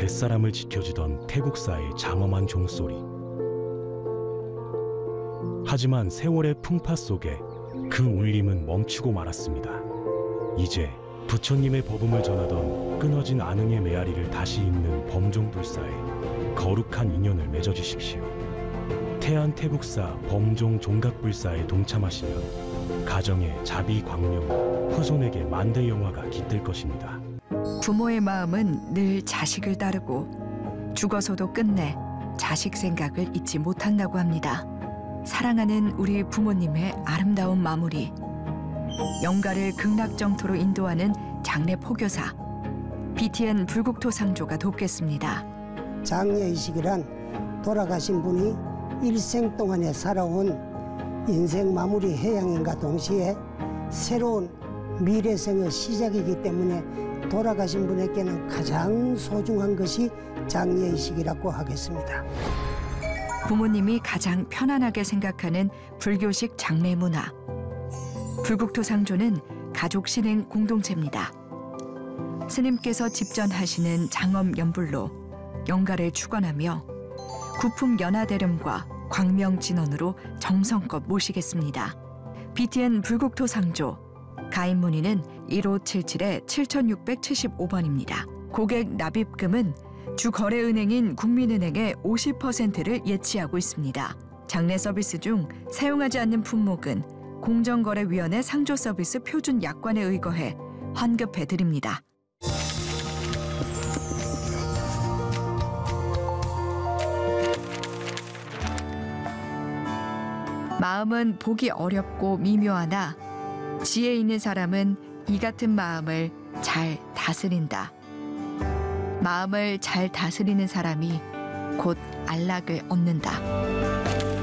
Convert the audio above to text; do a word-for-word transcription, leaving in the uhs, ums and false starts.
옛사람을 지켜주던 태국사의 장엄한 종소리. 하지만 세월의 풍파 속에 그 울림은 멈추고 말았습니다. 이제 부처님의 법음을 전하던 끊어진 안흥의 메아리를 다시 잇는 범종불사에 거룩한 인연을 맺어주십시오. 태안 태국사 범종 종각불사에 동참하시면 가정의 자비 광명, 후손에게 만대 영화가 깃들 것입니다. 부모의 마음은 늘 자식을 따르고 죽어서도 끝내 자식 생각을 잊지 못한다고 합니다. 사랑하는 우리 부모님의 아름다운 마무리. 영가를 극락정토로 인도하는 장례 포교사 비티엔 불국토상조가 돕겠습니다. 장례의식이란 돌아가신 분이 일생 동안에 살아온 인생 마무리 해양인과 동시에 새로운 미래생의 시작이기 때문에 돌아가신 분에게는 가장 소중한 것이 장례의식이라고 하겠습니다. 부모님이 가장 편안하게 생각하는 불교식 장례 문화. 불국토상조는 가족 실행 공동체입니다. 스님께서 집전하시는 장엄 연불로 영가를 축원하며 구품 연화대렴과 광명진원으로 정성껏 모시겠습니다. 비티엔 불국토상조 가입 문의는 일오칠칠 칠육칠오 번입니다. 고객 납입금은 주 거래은행인 국민은행의 오십 퍼센트를 예치하고 있습니다. 장례 서비스 중 사용하지 않는 품목은 공정거래위원회 상조 서비스 표준 약관에 의거해 환급해 드립니다. 마음은 보기 어렵고 미묘하나 지혜 있는 사람은 이 같은 마음을 잘 다스린다. 마음을 잘 다스리는 사람이 곧 안락을 얻는다.